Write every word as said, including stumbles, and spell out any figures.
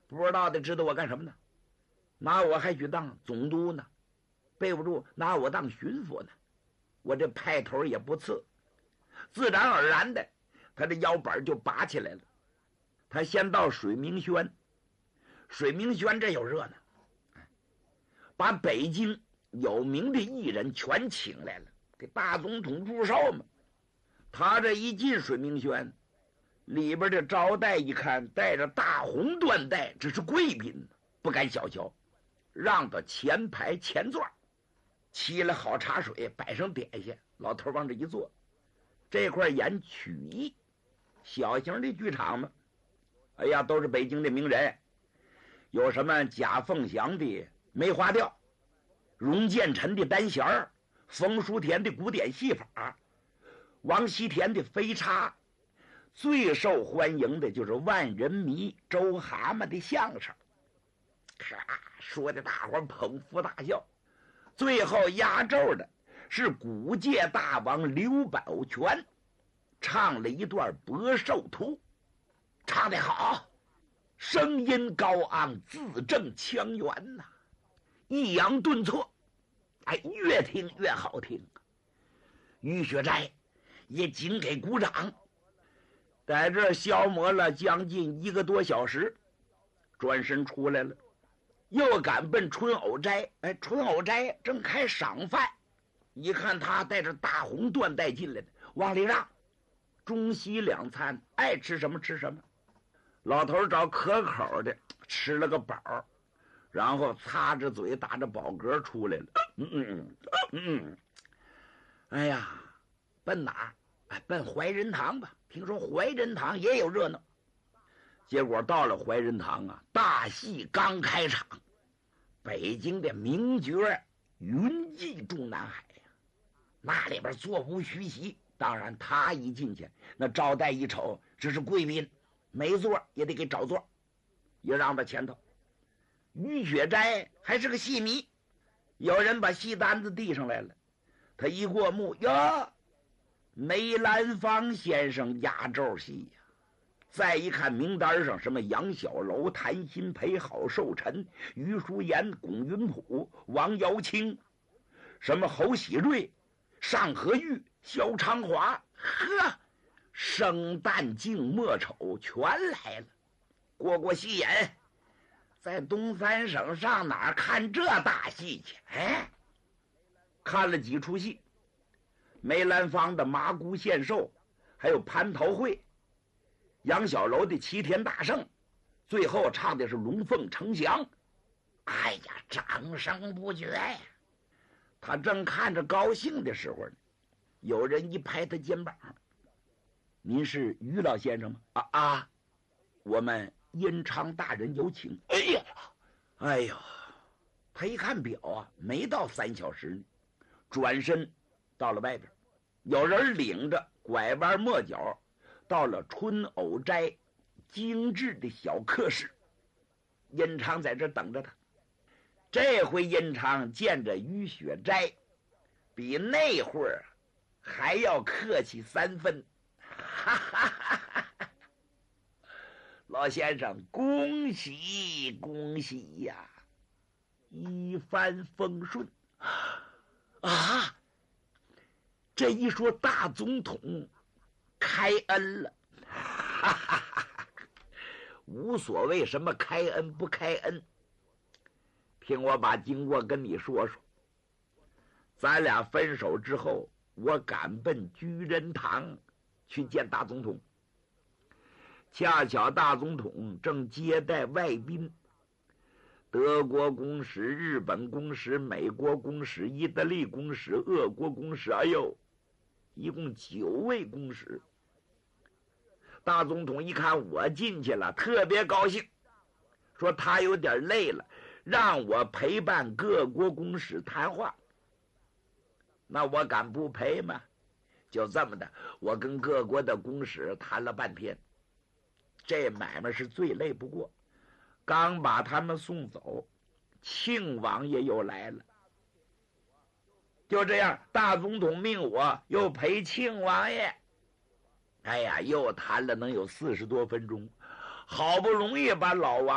不知道的知道我干什么呢？拿我还去当总督呢，背不住拿我当巡抚呢，我这派头也不次。自然而然的，他的腰板就拔起来了。他先到水明轩，水明轩这有热闹，把北京有名的艺人全请来了，给大总统祝寿嘛。他这一进水明轩，里边的招待一看带着大红缎带，这是贵宾，不敢小瞧，让到前排前座，沏了好茶水，摆上点心，老头往这一坐。这块演曲艺，小型的剧场嘛。哎呀，都是北京的名人，有什么贾凤祥的梅花调，荣建臣的单弦儿，冯书田的古典戏法，王锡田的飞叉，最受欢迎的就是万人迷周蛤蟆的相声，咔说的大伙捧腹大笑。最后压轴的是古界大王刘宝全，唱了一段《博寿图》，唱得好，声音高昂，字正腔圆呐、啊，抑扬顿挫，哎，越听越好听。于雪斋也紧给鼓掌，在这消磨了将近一个多小时，转身出来了，又赶奔春藕斋。哎，春藕斋正开赏饭，一看他带着大红缎带进来的，往里让，中西两餐，爱吃什么吃什么。老头找可口的吃了个饱，然后擦着嘴打着饱嗝出来了。嗯嗯嗯，哎呀，奔哪儿？哎，奔怀仁堂吧。听说怀仁堂也有热闹。结果到了怀仁堂啊，大戏刚开场，北京的名角云集中南海呀、啊，那里边座无虚席。当然，他一进去，那招待一瞅，这是贵宾，没座也得给找座，也让到前头。于雪斋还是个戏迷，有人把戏单子递上来了，他一过目，哟，梅兰芳先生压轴戏呀、啊。再一看名单上，什么杨小楼、谭鑫培、郝寿臣、于淑妍、龚云普、王瑶卿，什么侯喜瑞、尚和玉、萧长华，呵，生旦净末丑全来了。过过戏眼，在东三省上哪儿看这大戏去？哎，看了几出戏，梅兰芳的麻姑献寿，还有蟠桃会，杨小楼的齐天大圣，最后唱的是龙凤呈祥。哎呀，掌声不绝呀！他正看着高兴的时候呢，有人一拍他肩膀：“您是于老先生吗？”啊啊，我们殷昌大人有请。哎呀，哎呦，他一看表啊，没到三小时呢，转身到了外边，有人领着拐弯抹角到了春藕斋精致的小客室。殷昌在这等着他。这回殷昌见着于雪斋，比那会儿还要客气三分。哈哈哈哈，老先生，恭喜恭喜呀，一帆风顺啊！这一说大总统开恩了，哈哈哈哈，无所谓什么开恩不开恩，听我把经过跟你说说。咱俩分手之后，我赶奔居仁堂去见大总统，恰巧大总统正接待外宾，德国公使、日本公使、美国公使、意大利公使、俄国公使，哎呦，一共九位公使。大总统一看我进去了，特别高兴，说他有点累了，让我陪伴各国公使谈话。那我敢不陪吗？就这么的，我跟各国的公使谈了半天，这买卖是最累不过。刚把他们送走，庆王爷又来了。就这样，大总统命我又陪庆王爷。哎呀，又谈了能有四十多分钟，好不容易把老王